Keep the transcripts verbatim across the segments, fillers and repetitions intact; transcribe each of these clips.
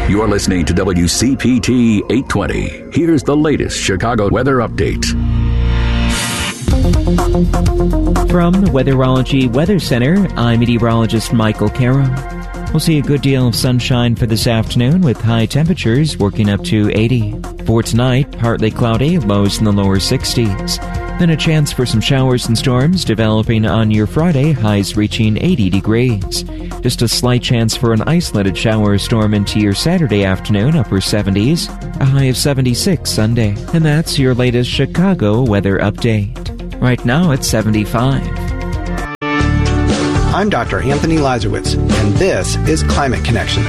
You're listening to W C P T eight twenty. Here's the latest Chicago weather update. From the Weatherology Weather Center, I'm meteorologist Michael Caro. We'll see a good deal of sunshine for this afternoon with high temperatures working up to eighty. For tonight, partly cloudy, lows in the lower sixties. Then a chance for some showers and storms developing on your Friday, highs reaching eighty degrees. Just a slight chance for an isolated shower or storm into your Saturday afternoon, upper seventies. A high of seventy-six Sunday. And that's your latest Chicago weather update. Right now it's seventy-five. I'm Doctor Anthony Lazarowitz, and this is Climate Connections.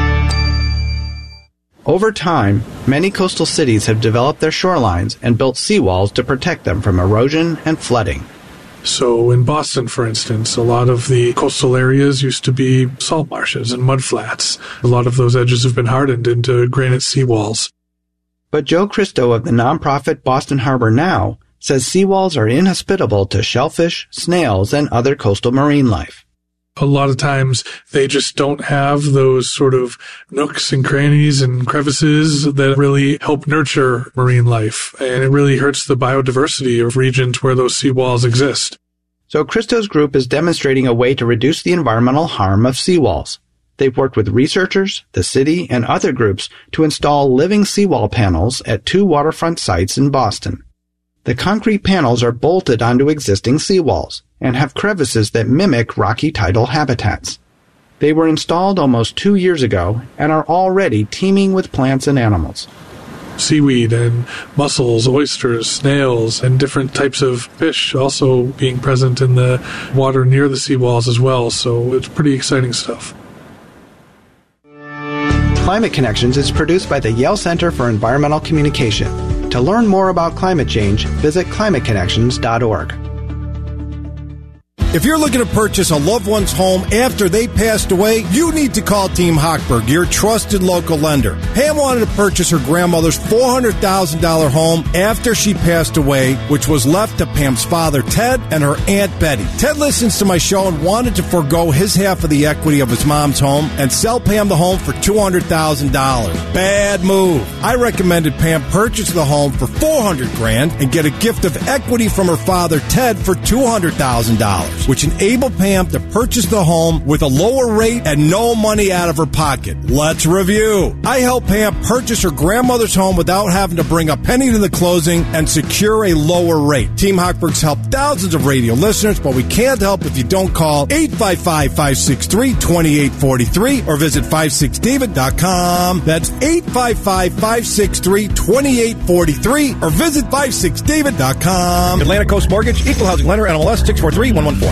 Over time, many coastal cities have developed their shorelines and built seawalls to protect them from erosion and flooding. So in Boston, for instance, a lot of the coastal areas used to be salt marshes and mudflats. A lot of those edges have been hardened into granite seawalls. But Joe Christo of the nonprofit Boston Harbor Now says seawalls are inhospitable to shellfish, snails, and other coastal marine life. A lot of times they just don't have those sort of nooks and crannies and crevices that really help nurture marine life. And it really hurts the biodiversity of regions where those seawalls exist. So Christo's group is demonstrating a way to reduce the environmental harm of seawalls. They've worked with researchers, the city, and other groups to install living seawall panels at two waterfront sites in Boston. The concrete panels are bolted onto existing seawalls and have crevices that mimic rocky tidal habitats. They were installed almost two years ago and are already teeming with plants and animals. Seaweed and mussels, oysters, snails, and different types of fish also being present in the water near the seawalls as well, so it's pretty exciting stuff. Climate Connections is produced by the Yale Center for Environmental Communication. To learn more about climate change, visit climate connections dot org. If you're looking to purchase a loved one's home after they passed away, you need to call Team Hochberg, your trusted local lender. Pam wanted to purchase her grandmother's four hundred thousand dollars home after she passed away, which was left to Pam's father, Ted, and her Aunt Betty. Ted listens to my show and wanted to forego his half of the equity of his mom's home and sell Pam the home for two hundred thousand dollars. Bad move. I recommended Pam purchase the home for four hundred grand and get a gift of equity from her father, Ted, for two hundred thousand dollars. Which enabled Pam to purchase the home with a lower rate and no money out of her pocket. Let's review. I helped Pam purchase her grandmother's home without having to bring a penny to the closing and secure a lower rate. Team Hochberg's helped thousands of radio listeners, but we can't help if you don't call eight five five, five six three, two eight four three or visit five six david dot com. That's eight five five, five six three, two eight four three or visit five six david dot com. Atlantic Coast Mortgage, Equal Housing Lender, N M L S six four three one one four.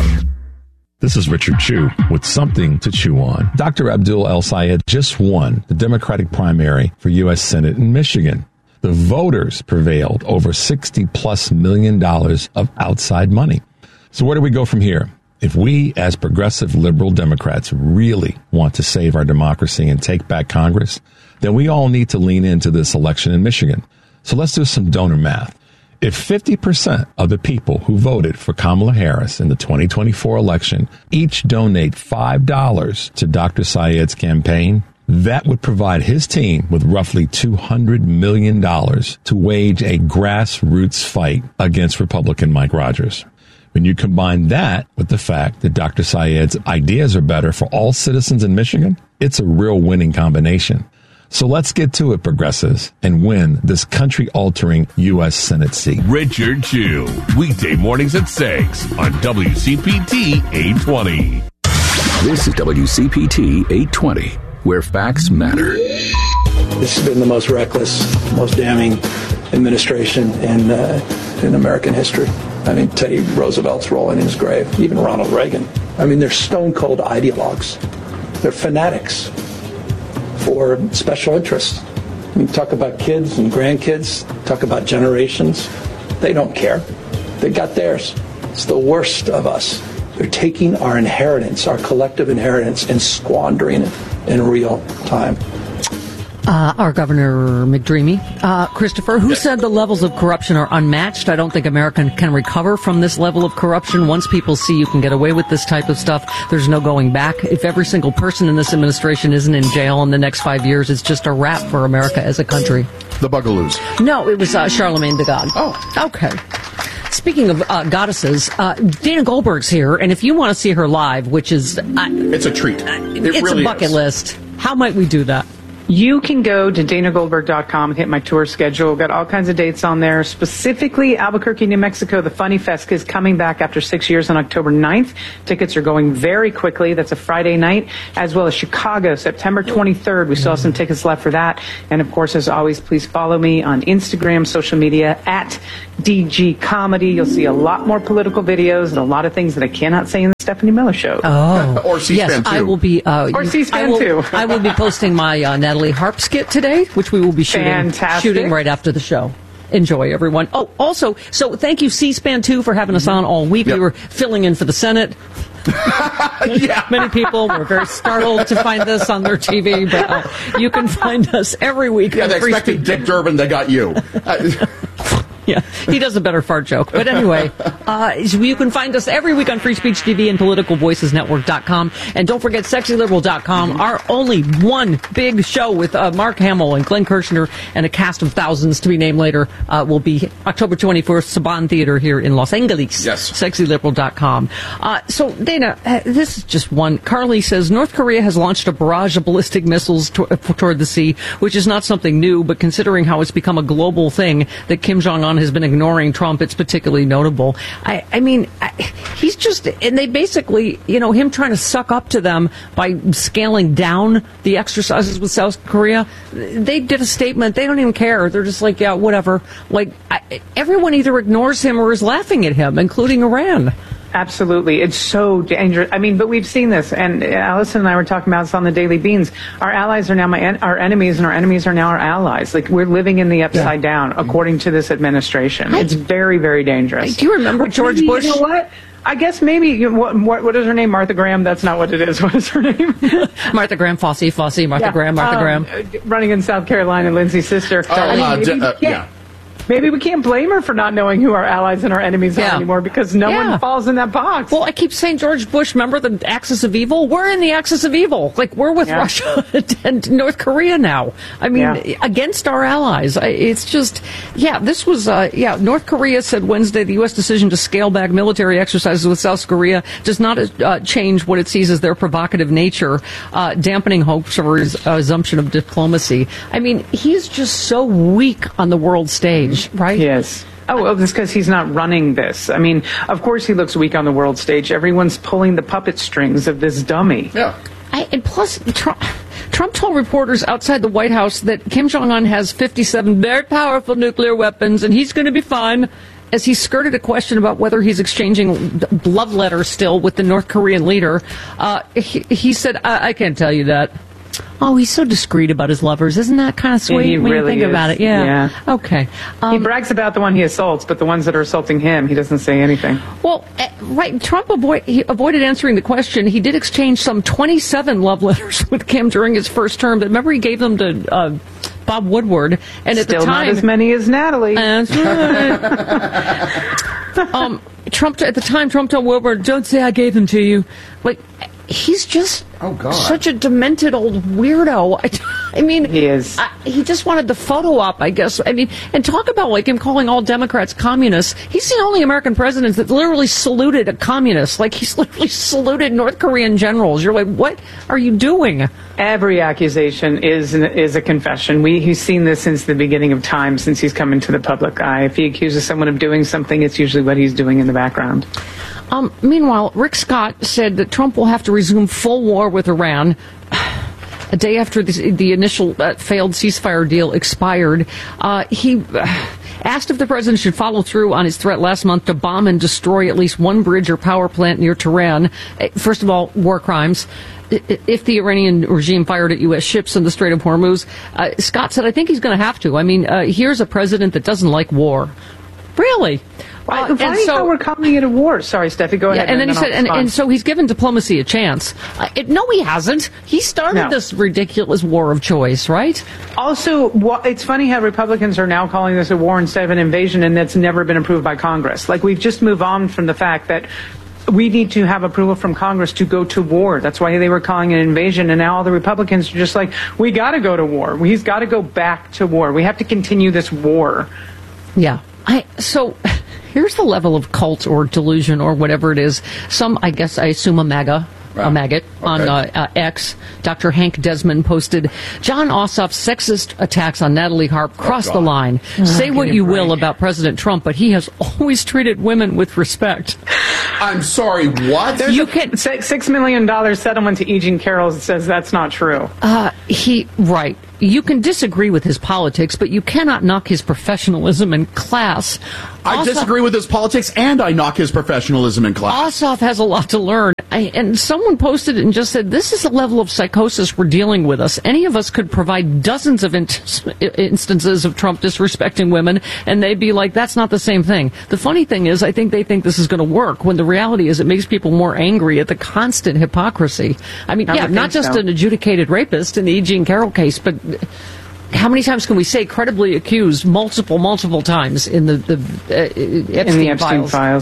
This is Richard Chew with something to chew on. Doctor Abdul El-Sayed just won the Democratic primary for U S Senate in Michigan. The voters prevailed over sixty plus million dollars of outside money. So where do we go from here? If we, as progressive liberal Democrats, really want to save our democracy and take back Congress, then we all need to lean into this election in Michigan. So let's do some donor math. If fifty percent of the people who voted for Kamala Harris in the twenty twenty-four election each donate five dollars to Doctor Sayed's campaign, that would provide his team with roughly two hundred million dollars to wage a grassroots fight against Republican Mike Rogers. When you combine that with the fact that Doctor Sayed's ideas are better for all citizens in Michigan, it's a real winning combination. So let's get to it, progressives, and win this country-altering U S Senate seat. Richard Chew, weekday mornings at six on W C P T eight twenty. This is W C P T eight twenty, where facts matter. This has been the most reckless, most damning administration in uh, in American history. I mean, Teddy Roosevelt's rolling in his grave, even Ronald Reagan. I mean, they're stone-cold ideologues. They're fanatics for special interests. I mean, talk about kids and grandkids, talk about generations. They don't care. They got theirs. It's the worst of us. They're taking our inheritance, our collective inheritance, and squandering it in real time. Uh, our Governor McDreamy, uh, Christopher, who said the levels of corruption are unmatched. I don't think America can recover from this level of corruption. Once people see you can get away with this type of stuff, there's no going back. If every single person in this administration isn't in jail in the next five years, it's just a wrap for America as a country. The Bugaloos. No, it was uh, Charlemagne the God. Oh. Okay. Speaking of uh, goddesses, uh, Dana Goldberg's here, and if you want to see her live, which is... Uh, it's a treat. Uh, it it's really a bucket is. list. How might we do that? You can go to dana goldberg dot com and hit my tour schedule. Got all kinds of dates on there. Specifically, Albuquerque, New Mexico, the Funny Fest is coming back after six years on October ninth. Tickets are going very quickly. That's a Friday night. As well as Chicago, September twenty-third. We still have some tickets left for that. And, of course, as always, please follow me on Instagram, social media, at D G Comedy. You'll see a lot more political videos and a lot of things that I cannot say in the Stephanie Miller Show. Oh. Or C-SPAN yes, too. I will be... Uh, or C-SPAN I will, too. I will be posting my uh, Natalie Harp skit today, which we will be shooting, Fantastic. shooting right after the show. Enjoy, everyone. Oh, also, so thank you, C-SPAN two, for having us on all week. Yep. We were filling in for the Senate. yeah. Many people were very startled to find this on their T V, but uh, you can find us every week. Yeah, on they Free expected Speech. Dick Durbin, they got you. Uh, Yeah, he does a better fart joke. But anyway, uh, you can find us every week on Free Speech T V and political voices network dot com. And don't forget sexy liberal dot com, our only one big show with uh, Mark Hamill and Glenn Kirshner and a cast of thousands to be named later uh, will be October twenty-fourth, Saban Theater here in Los Angeles. Yes. sexy liberal dot com. Uh, so, Dana, uh, this is just one. Carly says North Korea has launched a barrage of ballistic missiles to- toward the sea, which is not something new, but considering how it's become a global thing that Kim Jong-un has been ignoring Trump, it's particularly notable. I, I mean, I, he's just, and they basically, you know, him trying to suck up to them by scaling down the exercises with South Korea. They did a statement. They don't even care. They're just like, yeah, whatever. Like, I, everyone either ignores him or is laughing at him, including Iran. Absolutely. It's so dangerous. I mean, but we've seen this, and Allison and I were talking about this on the Daily Beans. Our allies are now my en- our enemies, and our enemies are now our allies. Like, we're living in the upside yeah. down, according to this administration. I, it's very, very dangerous. Do you remember George maybe, Bush? You know what? I guess maybe, you know, what, what, what is her name? Martha Graham? That's not what it is. What is her name? Martha Graham, Fossey, Fossey, Martha yeah. Graham, Martha um, Graham. Running in South Carolina, Lindsay's sister. Oh, I mean, uh, maybe, d- uh, yeah. yeah. Maybe we can't blame her for not knowing who our allies and our enemies yeah. are anymore, because no yeah. one falls in that box. Well, I keep saying George Bush, remember the axis of evil? We're in the axis of evil. Like, we're with yeah. Russia and North Korea now. I mean, yeah. against our allies. It's just, yeah, this was, uh, yeah, North Korea said Wednesday the U S decision to scale back military exercises with South Korea does not uh, change what it sees as their provocative nature, uh, dampening hopes for res- uh, resumption of diplomacy. I mean, he's just so weak on the world stage, right? Yes. Oh, well, it's because he's not running this. I mean, of course he looks weak on the world stage. Everyone's pulling the puppet strings of this dummy. Yeah. I, and plus, Trump, Trump told reporters outside the White House that Kim Jong-un has fifty-seven very powerful nuclear weapons, and he's going to be fine, as he skirted a question about whether he's exchanging love letters still with the North Korean leader. Uh, he, he said, I, I can't tell you that. Oh, he's so discreet about his lovers. Isn't that kind of sweet yeah, when really you think is. about it? Yeah. yeah. Okay. Um, he brags about the one he assaults, but the ones that are assaulting him, he doesn't say anything. Well, uh, right. Trump avoid, he avoided answering the question. He did exchange some twenty-seven love letters with Kim during his first term. But remember, he gave them to uh, Bob Woodward. And Still at the time, not as many as Natalie. That's right. um, Trump, at the time, Trump told Woodward, don't say I gave them to you. Like, he's just oh, God. such a demented old weirdo. I, I mean, he is. I, he just wanted the photo op, I guess. I mean, and talk about like him calling all Democrats communists. He's the only American president that literally saluted a communist. Like, he's literally saluted North Korean generals. You're like, what are you doing? Every accusation is is a confession. We he's seen this since the beginning of time, since he's come into the public eye. If he accuses someone of doing something, it's usually what he's doing in the background. Um, meanwhile, Rick Scott said that Trump will have to resume full war with Iran a day after the, the initial uh, failed ceasefire deal expired. Uh, he uh, asked if the president should follow through on his threat last month to bomb and destroy at least one bridge or power plant near Tehran. First of all, war crimes. If the Iranian regime fired at U S ships in the Strait of Hormuz, uh, Scott said, I think he's going to have to. I mean, uh, here's a president that doesn't like war. Really? Uh, and funny so how we're calling it a war. Sorry, Steffi, go yeah, ahead. and then he I'll said, and, respond. and so he's given diplomacy a chance. Uh, it, no, he hasn't. He started No. this ridiculous war of choice, right? Also, wha- it's funny how Republicans are now calling this a war instead of an invasion, and that's never been approved by Congress. Like, we've just moved on from the fact that we need to have approval from Congress to go to war. That's why they were calling it an invasion, and now all the Republicans are just like, we got to go to war. He's got to go back to war. We have to continue this war. Yeah. I so here's the level of cult or delusion or whatever it is. Some, I guess, I assume a MAGA. A maggot on uh, uh, X. Doctor Hank Desmond posted, John Ossoff's sexist attacks on Natalie Harp crossed Oh, the line. Oh, Say what give you me a will break. about President Trump, but he has always treated women with respect. I'm sorry, what? There's You a can- six, six million dollars settlement to E. Jean Carroll that says that's not true. Uh, he, right. You can disagree with his politics, but you cannot knock his professionalism and class. I Ossoff- disagree with his politics, and I knock his professionalism in class. Ossoff has a lot to learn. I, and someone posted it and just said, this is the level of psychosis we're dealing with us. Any of us could provide dozens of in- instances of Trump disrespecting women, and they'd be like, that's not the same thing. The funny thing is, I think they think this is going to work, when the reality is it makes people more angry at the constant hypocrisy. I mean, I yeah, would not think just so. an adjudicated rapist in the E. Jean Carroll case, but how many times can we say credibly accused multiple, multiple times in the, the uh, Epstein, In the Epstein files? files.